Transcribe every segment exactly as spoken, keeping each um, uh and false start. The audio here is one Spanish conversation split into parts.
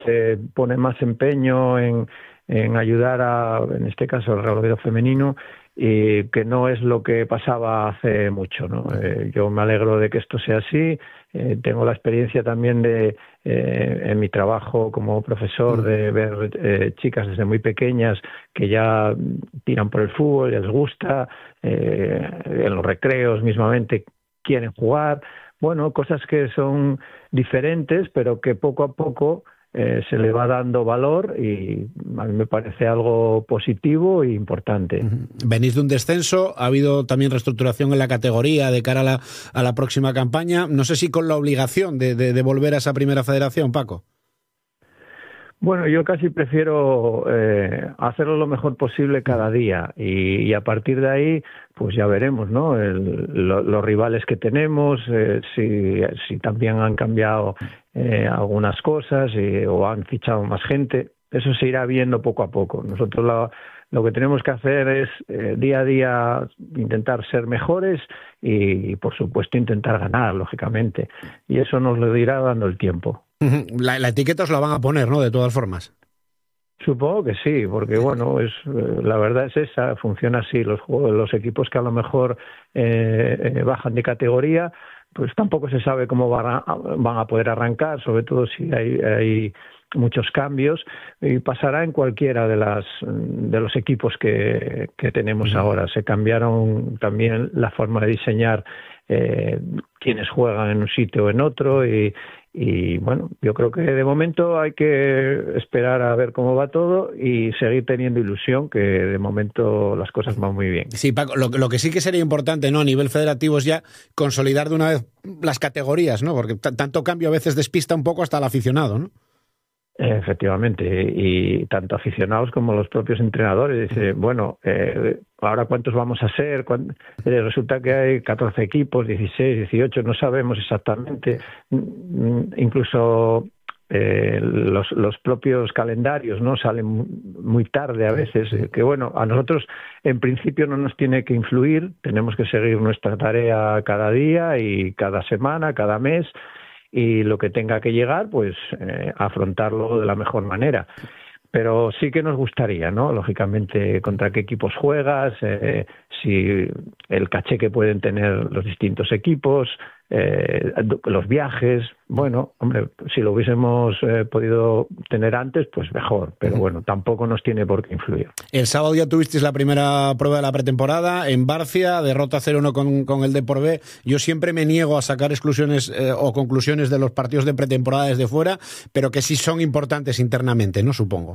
se pone más empeño en, en ayudar a, en este caso, al Real Oviedo femenino, y que no es lo que pasaba hace mucho, ¿no? Eh, yo me alegro de que esto sea así. Eh, tengo la experiencia también de eh, en mi trabajo como profesor de ver eh, chicas desde muy pequeñas que ya tiran por el fútbol, les gusta, eh, en los recreos mismamente quieren jugar. Bueno, cosas que son diferentes, pero que poco a poco Eh, se le va dando valor, y a mí me parece algo positivo e importante. Venís de un descenso, ha habido también reestructuración en la categoría de cara a la, a la próxima campaña. No sé si con la obligación de, de, de volver a esa primera federación, Paco. Bueno, yo casi prefiero eh, hacerlo lo mejor posible cada día, y, y a partir de ahí pues ya veremos, ¿no? El, lo, los rivales que tenemos, eh, si, si también han cambiado eh, algunas cosas y, o han fichado más gente. Eso se irá viendo poco a poco. Nosotros lo, lo que tenemos que hacer es eh, día a día intentar ser mejores y, y por supuesto intentar ganar, lógicamente, y eso nos lo irá dando el tiempo. La, la etiqueta os la van a poner, ¿no? De todas formas. Supongo que sí, porque bueno, es la verdad es esa, funciona así. Los los equipos que a lo mejor eh, eh, bajan de categoría, pues tampoco se sabe cómo van a, van a poder arrancar, sobre todo si hay, hay muchos cambios, y pasará en cualquiera de las de los equipos que, que tenemos ahora. Se cambiaron también la forma de diseñar eh, quienes juegan en un sitio o en otro, y Y bueno, yo creo que de momento hay que esperar a ver cómo va todo y seguir teniendo ilusión, que de momento las cosas van muy bien. Sí, Paco, lo, lo que sí que sería importante, ¿no? A nivel federativo es ya consolidar de una vez las categorías, ¿no? Porque t- tanto cambio a veces despista un poco hasta el aficionado, ¿no? Efectivamente, y tanto aficionados como los propios entrenadores dicen, bueno, eh, ahora cuántos vamos a ser. ¿Cuánt-? Eh, resulta que hay catorce equipos, dieciséis, dieciocho, no sabemos exactamente. Incluso eh, los, los propios calendarios no salen muy tarde a veces, que bueno, a nosotros en principio no nos tiene que influir, tenemos que seguir nuestra tarea cada día y cada semana, cada mes, y lo que tenga que llegar, pues eh, afrontarlo de la mejor manera. Pero sí que nos gustaría, ¿no? Lógicamente, contra qué equipos juegas, eh, si el caché que pueden tener los distintos equipos, eh, los viajes. Bueno, hombre, si lo hubiésemos eh, podido tener antes, pues mejor. Pero bueno, tampoco nos tiene por qué influir. El sábado ya tuvisteis la primera prueba de la pretemporada en Barcia, derrota cero uno con, con el Depor B. Yo siempre me niego a sacar exclusiones eh, o conclusiones de los partidos de pretemporada desde fuera, pero que sí son importantes internamente, ¿no? Supongo.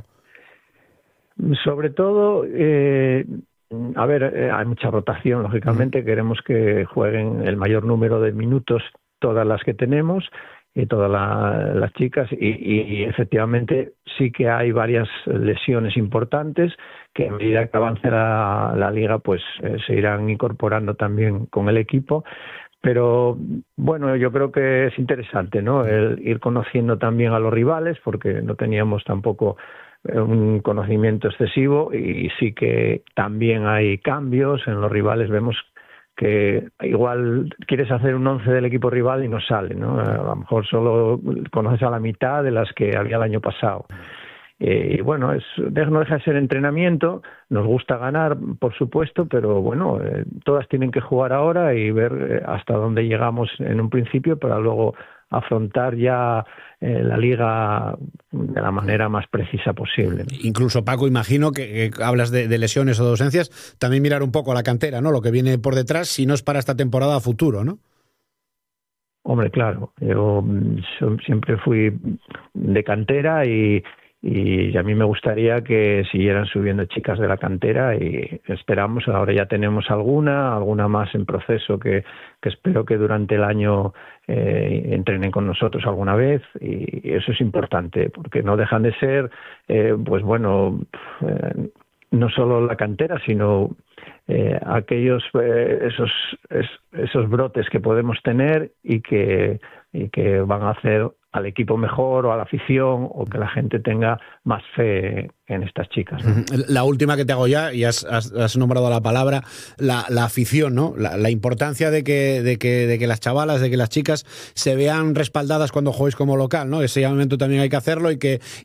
Sobre todo, eh, a ver, eh, hay mucha rotación, lógicamente. Queremos que jueguen el mayor número de minutos todas las que tenemos y todas la, las chicas, y, y efectivamente sí que hay varias lesiones importantes que a medida que avance la, la liga pues eh, se irán incorporando también con el equipo. Pero bueno, yo creo que es interesante, ¿no? El ir conociendo también a los rivales, porque no teníamos tampoco un conocimiento excesivo, y sí que también hay cambios en los rivales. Vemos que igual quieres hacer un once del equipo rival y no sale, ¿no? A lo mejor solo conoces a la mitad de las que había el año pasado. Y bueno, es, no deja de ser entrenamiento. Nos gusta ganar, por supuesto, pero bueno, eh, todas tienen que jugar ahora y ver hasta dónde llegamos en un principio para luego afrontar ya eh, la liga de la manera más precisa posible. Incluso, Paco, imagino que, que hablas de, de lesiones o de ausencias, también mirar un poco a la cantera, ¿no? Lo que viene por detrás, si no es para esta temporada, a futuro, ¿no? Hombre, claro, yo siempre fui de cantera y y a mí me gustaría que siguieran subiendo chicas de la cantera, y esperamos, ahora ya tenemos alguna, alguna más en proceso que, que espero que durante el año eh, entrenen con nosotros alguna vez, y eso es importante porque no dejan de ser, eh, pues bueno, eh, no solo la cantera, sino eh, aquellos eh, esos es, esos brotes que podemos tener y que, y que van a hacer al equipo mejor o a la afición, o que la gente tenga más fe en estas chicas, ¿no? La última que te hago ya, y has, has, has nombrado la palabra, la, la afición, ¿no? La, la importancia de que, de, que, de que las chavalas, de que las chicas se vean respaldadas cuando juguéis como local, ¿no? Ese llamamiento también hay que hacerlo, y que,